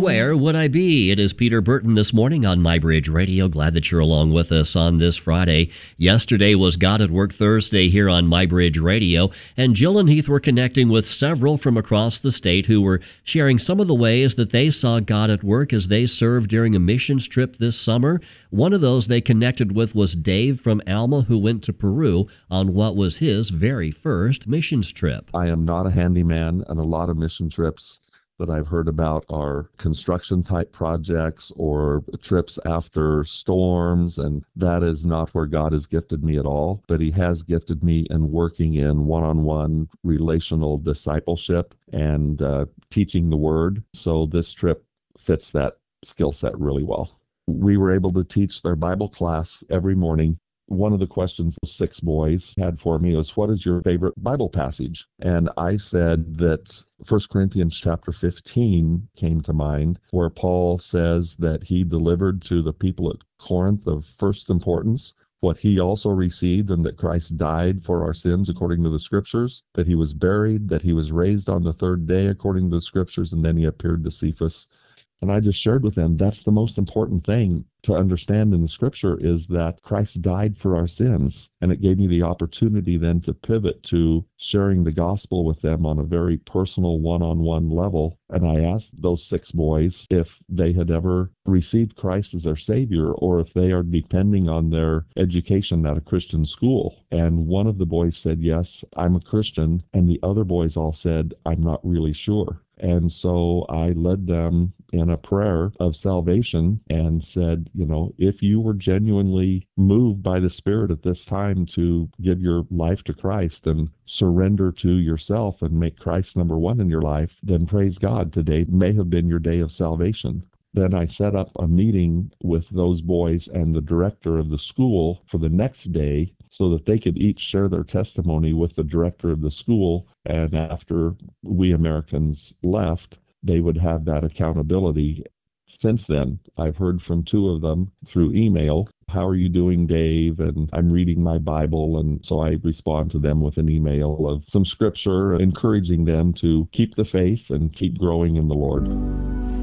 Where would I be? It is Peter Burton this morning on MyBridge Radio. Glad that you're along with us on this Friday. Yesterday was God at Work Thursday here on MyBridge Radio, and Jill and Heath were connecting with several from across the state who were sharing some of the ways that they saw God at work as they served during a missions trip this summer. One of those they connected with was Dave from Alma, who went to Peru on what was his very first missions trip. I am not a handyman, and a lot of mission trips that I've heard about are construction type projects or trips after storms, and that is not where God has gifted me at all. But He has gifted me in working in one-on-one relational discipleship and teaching the Word. So this trip fits that skill set really well. We were able to teach their Bible class every morning. One of the questions the 6 boys had for me was, what is your favorite Bible passage? And I said that 1 Corinthians chapter 15 came to mind, where Paul says that he delivered to the people at Corinth of first importance what he also received, and that Christ died for our sins according to the Scriptures, that He was buried, that He was raised on the 3rd day according to the Scriptures, and then He appeared to Cephas. And I just shared with them, that's the most important thing to understand in the Scripture, is that Christ died for our sins. And it gave me the opportunity then to pivot to sharing the gospel with them on a very personal one-on-one level. And I asked those 6 boys if they had ever received Christ as their Savior, or if they are depending on their education at a Christian school. And one of the boys said, yes, I'm a Christian. And the other boys all said, I'm not really sure. And so I led them in a prayer of salvation and said, if you were genuinely moved by the Spirit at this time to give your life to Christ and surrender to yourself and make Christ number one in your life, then praise God, today may have been your day of salvation. Then I set up a meeting with those boys and the director of the school for the next day so that they could each share their testimony with the director of the school. And after we Americans left, they would have that accountability. Since then, I've heard from 2 of them through email. How are you doing, Dave? And I'm reading my Bible. And so I respond to them with an email of some scripture, encouraging them to keep the faith and keep growing in the Lord.